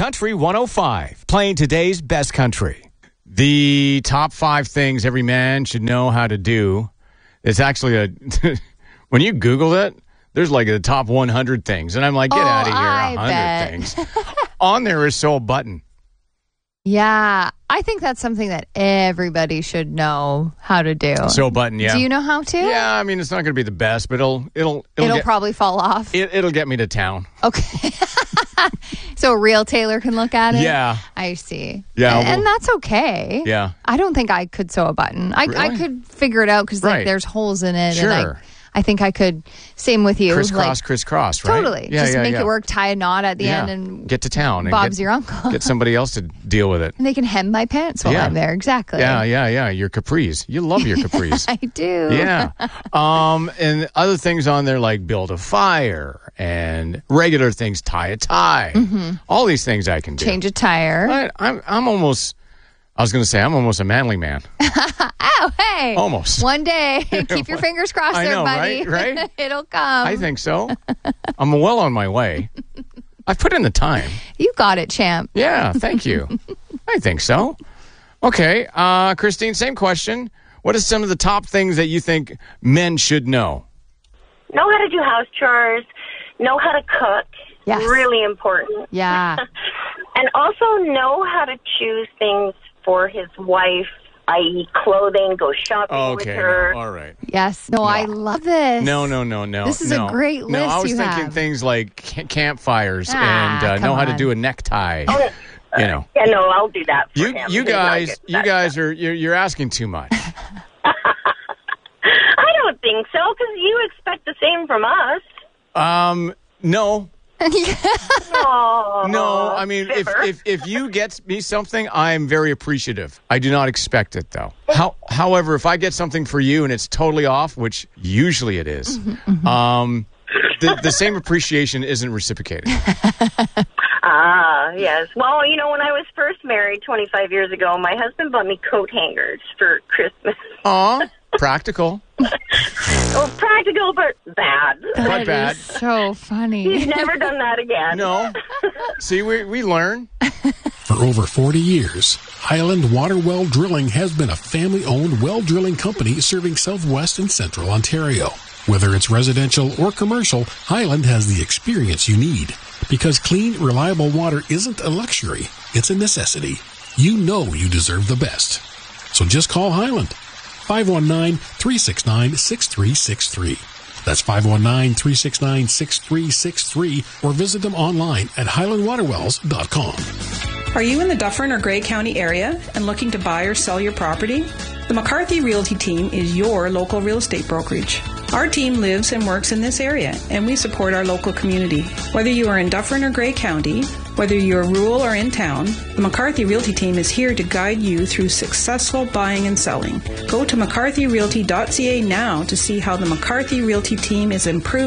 Country 105, playing today's best country. The top 5 things every man should know how to do. It's actually when you Google it, there's like the top 100 things. And I'm like, get out of here, 100 things. On there is sew a button. Yeah, I think that's something that everybody should know how to do. Sew a button, yeah. Do you know how to? Yeah, I mean, it's not going to be the best, but it'll probably fall off. It'll get me to town. Okay. So a real tailor can look at it? Yeah. I see. Yeah. And that's okay. Yeah. I don't think I could sew a button. I could figure it out because there's holes in it. Sure. And I think I could, same with you. Crisscross, right? Totally. Just make it work, tie a knot at the end and get to town. Bob's your uncle. Get somebody else to deal with it. And they can hem my pants while I'm there. Exactly. Yeah. Your capris. You love your capris. I do. Yeah. And other things on there like build a fire and regular things, tie a tie. Mm-hmm. All these things I can do. Change a tire. I'm almost a manly man. Oh, hey. Almost. One day. Keep your fingers crossed there, buddy. Right? It'll come. I think so. I'm well on my way. I've put in the time. You got it, champ. Yeah, thank you. I think so. Okay, Christine, same question. What are some of the top things that you think men should know? Know how to do house chores. Know how to cook. Yes. Really important. Yeah. And also know how to choose things for his wife, i.e. clothing, go shopping with her. No, all right. Yes. No, I love this. No. This is a great list. No, I was you thinking have. things like campfires and know how to do a necktie. Oh, you know. Yeah, no, I'll do that for him. You guys are you're asking too much. I don't think so, because you expect the same from us. No. Oh, no, I mean, if you get me something, I'm very appreciative. I do not expect it, though. However, if I get something for you and it's totally off, which usually it is, the same appreciation isn't reciprocated. Yes. Well, when I was first married 25 years ago, my husband bought me coat hangers for Christmas. Aw, practical. Well, practical, but bad. But bad. Is so funny. He's never done that again. No. See, we learn. For over 40 years, Highland Water Well Drilling has been a family-owned well drilling company serving southwest and central Ontario. Whether it's residential or commercial, Highland has the experience you need. Because clean, reliable water isn't a luxury, it's a necessity. You know you deserve the best. So just call Highland. 519-369-6363. That's 519-369-6363, or visit them online at highlandwaterwells.com. Are you in the Dufferin or Grey County area and looking to buy or sell your property? The McCarthy Realty Team is your local real estate brokerage. Our team lives and works in this area, and we support our local community. Whether you are in Dufferin or Grey County, whether you're rural or in town, the McCarthy Realty Team is here to guide you through successful buying and selling. Go to mccarthyrealty.ca now to see how the McCarthy Realty Team is improving